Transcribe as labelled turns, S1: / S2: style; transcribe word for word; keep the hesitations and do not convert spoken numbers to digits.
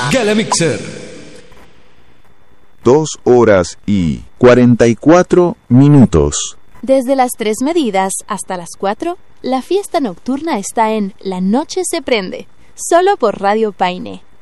S1: Gala Mixer.
S2: Dos horas y cuarenta y cuatro minutos.
S3: Desde las tres medidas hasta las cuatro, la fiesta nocturna está en La Noche se Prende, solo por Radio Paine.